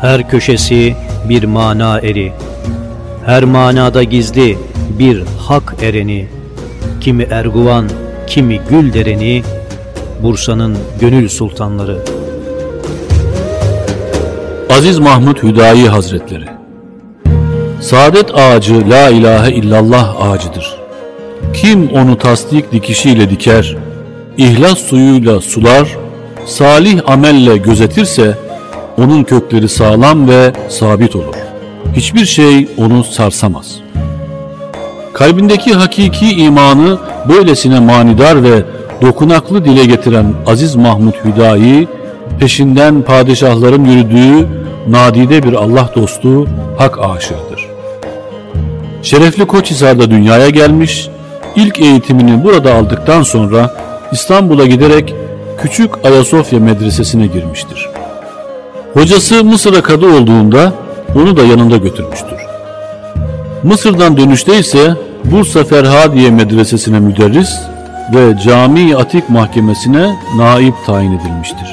Her köşesi bir mana eri, her manada gizli bir hak ereni, kimi erguvan, kimi gül dereni, Bursa'nın gönül sultanları. Aziz Mahmud Hüdayi Hazretleri, saadet ağacı la ilahe illallah ağacıdır. Kim onu tasdik dikişiyle diker, ihlas suyuyla sular, salih amelle gözetirse, onun kökleri sağlam ve sabit olur. Hiçbir şey onu sarsamaz. Kalbindeki hakiki imanı böylesine manidar ve dokunaklı dile getiren Aziz Mahmud Hüdayi, peşinden padişahların yürüdüğü nadide bir Allah dostu, hak aşığıdır. Şerefli Koçhisar'da dünyaya gelmiş, ilk eğitimini burada aldıktan sonra İstanbul'a giderek Küçük Ayasofya Medresesi'ne girmiştir. Hocası Mısır'a kadı olduğunda onu da yanında götürmüştür. Mısır'dan dönüşte ise Bursa Ferhadiye Medresesi'ne müderris ve Cami-i Atik Mahkemesi'ne naib tayin edilmiştir.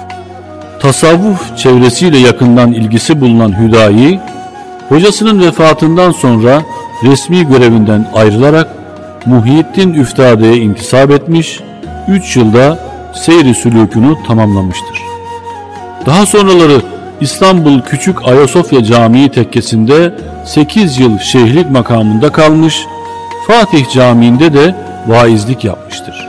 Tasavvuf çevresiyle yakından ilgisi bulunan Hüdayi, hocasının vefatından sonra resmi görevinden ayrılarak Muhyiddin Üftade'ye intisap etmiş, 3 yılda seyri sülûkünü tamamlamıştır. Daha sonraları İstanbul Küçük Ayasofya Camii tekkesinde 8 yıl şeyhlik makamında kalmış, Fatih Camii'nde de vaizlik yapmıştır.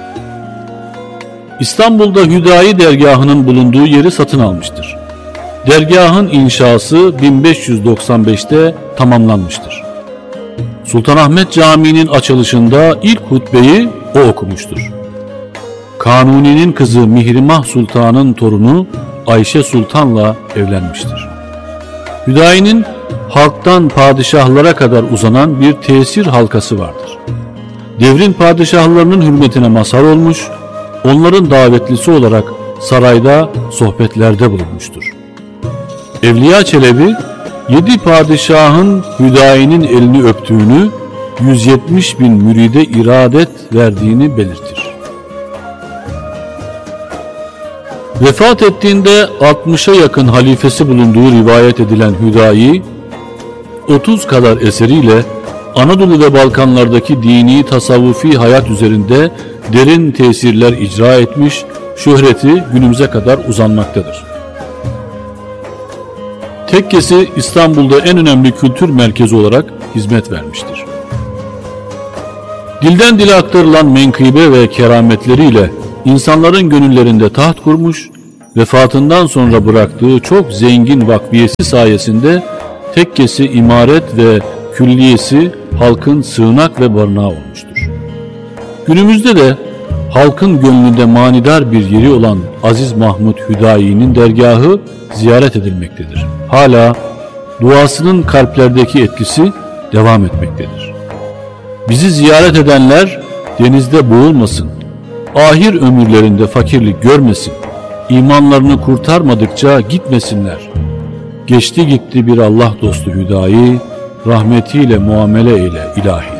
İstanbul'da Hüdayi dergahının bulunduğu yeri satın almıştır. Dergahın inşası 1595'te tamamlanmıştır. Sultanahmet Camii'nin açılışında ilk hutbeyi o okumuştur. Kanuni'nin kızı Mihrimah Sultan'ın torunu Ayşe Sultan'la evlenmiştir. Hüdayi'nin halktan padişahlara kadar uzanan bir tesir halkası vardır. Devrin padişahlarının hürmetine mazhar olmuş, onların davetlisi olarak sarayda sohbetlerde bulunmuştur. Evliya Çelebi, 7 padişahın Hüdayi'nin elini öptüğünü, 170 bin müride iradet verdiğini belirtir. Vefat ettiğinde 60'a yakın halifesi bulunduğu rivayet edilen Hüdayi, 30 kadar eseriyle Anadolu ve Balkanlardaki dini tasavvufi hayat üzerinde derin tesirler icra etmiş, şöhreti günümüze kadar uzanmaktadır. Tekkesi İstanbul'da en önemli kültür merkezi olarak hizmet vermiştir. Dilden dile aktarılan menkıbe ve kerametleriyle insanların gönüllerinde taht kurmuş, vefatından sonra bıraktığı çok zengin vakfiyesi sayesinde tekkesi imaret ve külliyesi halkın sığınak ve barınağı olmuştur. Günümüzde de halkın gönlünde manidar bir yeri olan Aziz Mahmud Hüdayi'nin dergahı ziyaret edilmektedir. Hala duasının kalplerdeki etkisi devam etmektedir. Bizi ziyaret edenler denizde boğulmasın, ahir ömürlerinde fakirlik görmesin, imanlarını kurtarmadıkça gitmesinler. Geçti gitti bir Allah dostu Hüdayi, rahmetiyle muamele eyle ilahi.